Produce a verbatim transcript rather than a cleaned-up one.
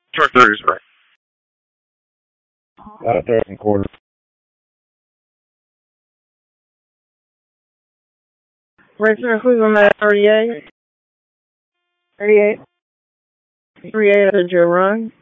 Short thirties, right? Uh, thirds and quarters. Right there, who's on that thirty-eight? thirty-eight. thirty-eight at the Joe Run.